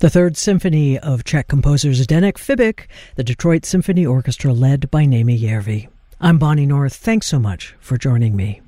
The Third Symphony of Czech composer Zdeněk Fibik, the Detroit Symphony Orchestra led by Naimi Järvi. I'm Bonnie North. Thanks so much for joining me.